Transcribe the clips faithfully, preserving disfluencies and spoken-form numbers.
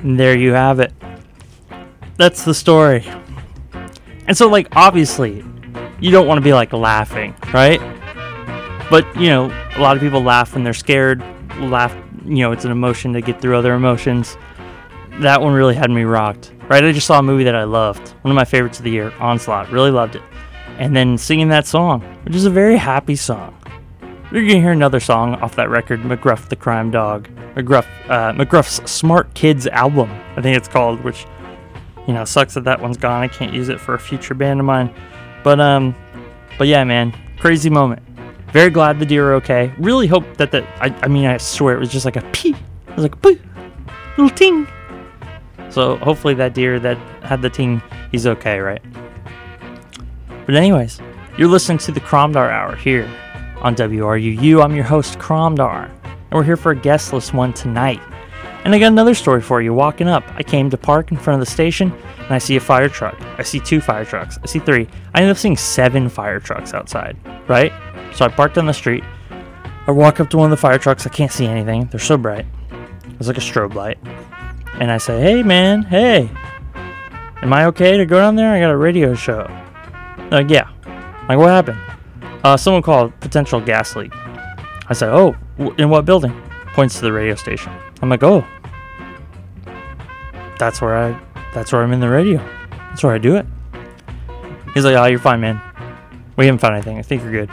And there you have it. That's the story. And so, like, obviously, you don't want to be, like, laughing, right? But, you know, a lot of people laugh when they're scared. Laugh, you know, it's an emotion to get through other emotions. That one really had me rocked, right? I just saw a movie that I loved. One of my favorites of the year, Onslaught. Really loved it. And then singing that song, which is a very happy song. You're going to hear another song off that record, McGruff the Crime Dog. McGruff, uh, McGruff's Smart Kids album, I think it's called, which, you know, sucks that that one's gone. I can't use it for a future band of mine. But, um, but yeah, man, crazy moment. Very glad the deer are okay. Really hope that that, I, I mean, I swear it was just like a pee. It was like a poo, little ting. So hopefully that deer that had the ting, he's okay, right? But anyways, you're listening to the Cromdar Hour here on W R U U. I'm your host, Cromdar, and we're here for a guestless one tonight. And I got another story for you. Walking up, I came to park in front of the station, and I see a fire truck. I see two fire trucks. I see three. I ended up seeing seven fire trucks outside, right? So I parked on the street. I walk up to one of the fire trucks. I can't see anything. They're so bright. It's like a strobe light. And I say, hey, man, hey. Am I okay to go down there? I got a radio show. They're like, yeah. I'm like, what happened? Uh, someone called potential gas leak. I said, oh, w- in what building? Points to the radio station. I'm like, oh. That's where I, that's where I'm in the radio. That's where I do it. He's like, oh, you're fine, man. We haven't found anything. I think you're good.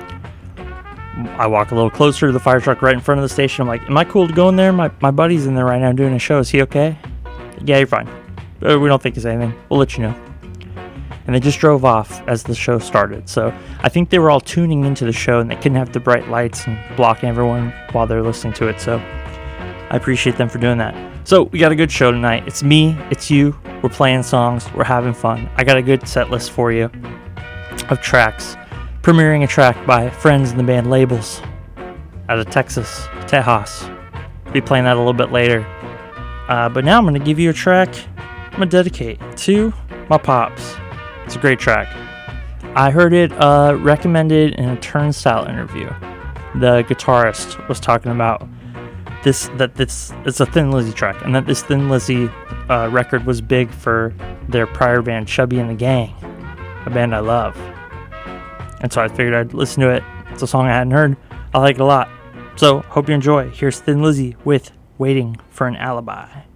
I walk a little closer to the fire truck right in front of the station. I'm like, am I cool to go in there? My my buddy's in there right now doing a show. Is he okay? Yeah, you're fine. Uh, we don't think it's anything. We'll let you know. And they just drove off as the show started. So I think they were all tuning into the show and they couldn't have the bright lights and blocking everyone while they're listening to it. So I appreciate them for doing that. So we got a good show tonight. It's me. It's you. We're playing songs. We're having fun. I got a good set list for you of tracks. Premiering a track by friends in the band Labels out of Texas, Tejas. Be playing that a little bit later. Uh, but now I'm going to give you a track I'm going to dedicate to my pops. It's a great track. I heard it uh, recommended in a Turnstile interview. The guitarist was talking about this, that this it's a Thin Lizzy track, and that this Thin Lizzy uh, record was big for their prior band, Chubby and the Gang, a band I love. And so I figured I'd listen to it. It's a song I hadn't heard. I like it a lot. So, hope you enjoy. Here's Thin Lizzy with Waiting for an Alibi.